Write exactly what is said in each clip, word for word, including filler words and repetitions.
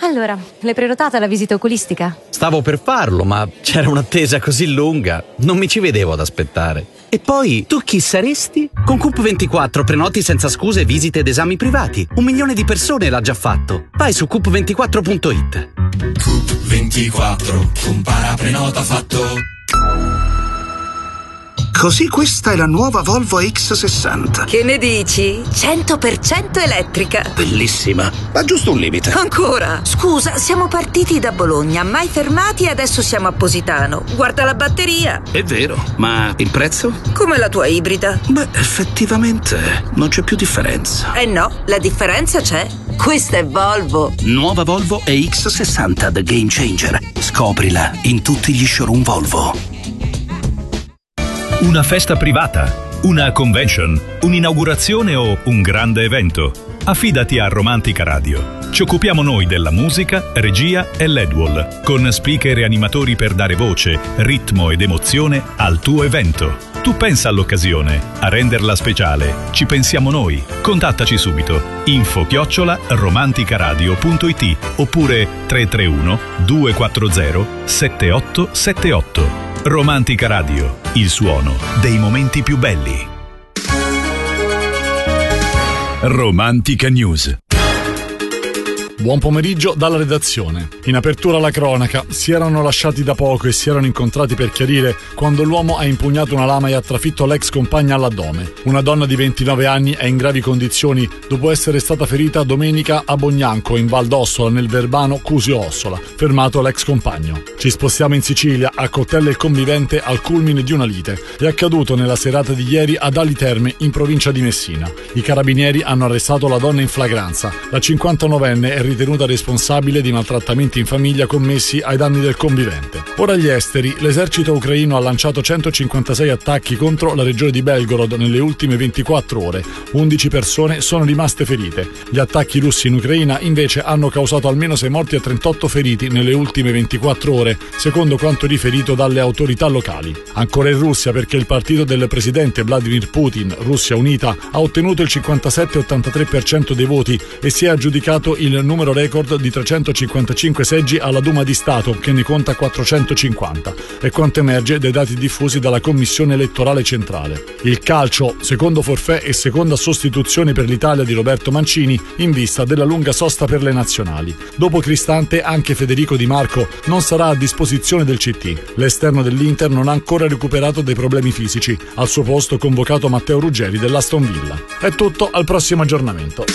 Allora, l'hai prenotata la visita oculistica? Stavo per farlo, ma c'era un'attesa così lunga, non mi ci vedevo ad aspettare. E poi, tu chi saresti? Con Coop ventiquattro prenoti senza scuse visite ed esami privati. Un milione di persone l'ha già fatto. Vai su coop ventiquattro punto it. Coop ventiquattro, compara, prenota, fatto. Così questa è la nuova Volvo X sessanta. Che ne dici? cento per cento elettrica. Bellissima, ma giusto un limite. Ancora? Scusa, siamo partiti da Bologna, mai fermati e adesso siamo a Positano. Guarda la batteria. È vero, ma il prezzo? Come la tua ibrida. Beh, effettivamente non c'è più differenza. Eh no, la differenza c'è. Questa è Volvo. Nuova Volvo E X sessanta The Game Changer. Scoprila in tutti gli showroom Volvo. Una festa privata, una convention, un'inaugurazione o un grande evento? Affidati a Romantica Radio. Ci occupiamo noi della musica, regia e L E D wall, con speaker e animatori per dare voce, ritmo ed emozione al tuo evento. Tu pensa all'occasione, a renderla speciale. Ci pensiamo noi. Contattaci subito. Info chiocciola romanticaradio punto it oppure tre tre uno due quattro zero sette otto sette otto. Romantica Radio, il suono dei momenti più belli. Romantica News. Buon pomeriggio dalla redazione. In apertura alla cronaca, si erano lasciati da poco e si erano incontrati per chiarire quando l'uomo ha impugnato una lama e ha trafitto l'ex compagna all'addome. Una donna di ventinove anni è in gravi condizioni dopo essere stata ferita domenica a Bognanco, in Val d'Ossola, nel verbano Cusio Ossola, fermato l'ex compagno. Ci spostiamo in Sicilia, a coltella il convivente al culmine di una lite. È accaduto nella serata di ieri ad Ali Terme, in provincia di Messina. I carabinieri hanno arrestato la donna in flagranza. La cinquantanovenne è ritenuta responsabile di maltrattamenti in famiglia commessi ai danni del convivente. Ora agli esteri, l'esercito ucraino ha lanciato centocinquantasei attacchi contro la regione di Belgorod nelle ultime ventiquattro ore. undici persone sono rimaste ferite. Gli attacchi russi in Ucraina invece hanno causato almeno sei morti e trentotto feriti nelle ultime ventiquattro ore, secondo quanto riferito dalle autorità locali. Ancora in Russia, perché il partito del presidente Vladimir Putin, Russia Unita, ha ottenuto il cinquantasette virgola ottantatré per cento dei voti e si è aggiudicato il numero record di trecentocinquantacinque seggi alla Duma di Stato, che ne conta quattrocentocinquanta, è quanto emerge dai dati diffusi dalla Commissione Elettorale Centrale. Il calcio, secondo forfait e seconda sostituzione per l'Italia di Roberto Mancini, in vista della lunga sosta per le nazionali. Dopo Cristante, anche Federico Di Marco non sarà a disposizione del C T. L'esterno dell'Inter non ha ancora recuperato dei problemi fisici. Al suo posto convocato Matteo Ruggeri dell'Aston Villa. È tutto, al prossimo aggiornamento.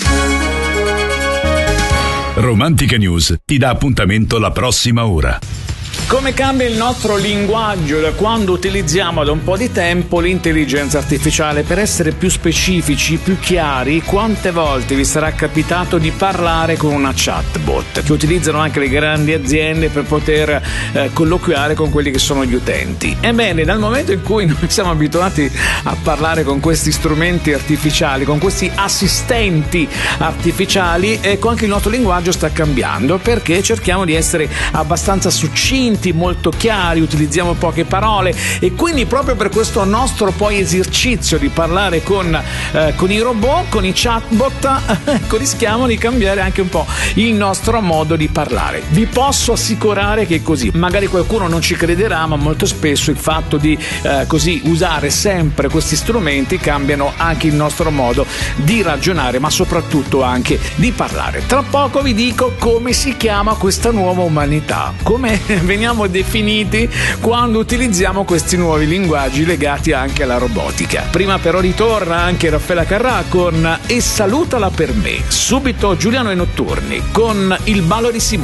Romantica News ti dà appuntamento la prossima ora. Come cambia il nostro linguaggio da quando utilizziamo da un po' di tempo l'intelligenza artificiale? Per essere più specifici, più chiari, quante volte vi sarà capitato di parlare con una chatbot che utilizzano anche le grandi aziende per poter eh, colloquiare con quelli che sono gli utenti? Ebbene, dal momento in cui noi siamo abituati a parlare con questi strumenti artificiali, con questi assistenti artificiali, ecco, anche il nostro linguaggio sta cambiando, perché cerchiamo di essere abbastanza succinti, molto chiari, utilizziamo poche parole, e quindi proprio per questo nostro poi esercizio di parlare con, eh, con i robot, con i chatbot, ecco, rischiamo di cambiare anche un po' il nostro modo di parlare. Vi posso assicurare che è così. Magari qualcuno non ci crederà, ma molto spesso il fatto di eh, così usare sempre questi strumenti cambiano anche il nostro modo di ragionare, ma soprattutto anche di parlare. Tra poco vi dico come si chiama questa nuova umanità, come veniamo definiti quando utilizziamo questi nuovi linguaggi legati anche alla robotica. Prima però ritorna anche Raffaella Carrà con E salutala per me. Subito Giuliano e Notturni con Il ballo di Simone.